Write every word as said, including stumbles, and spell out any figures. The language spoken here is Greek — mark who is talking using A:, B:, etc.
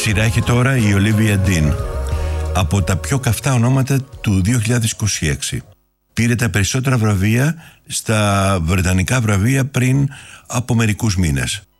A: Σειρά έχει τώρα η Ολίβια Ντίν, από τα πιο καυτά ονόματα του δύο χιλιάδες είκοσι έξι. Πήρε τα περισσότερα βραβεία στα βρετανικά βραβεία πριν από μερικούς μήνες.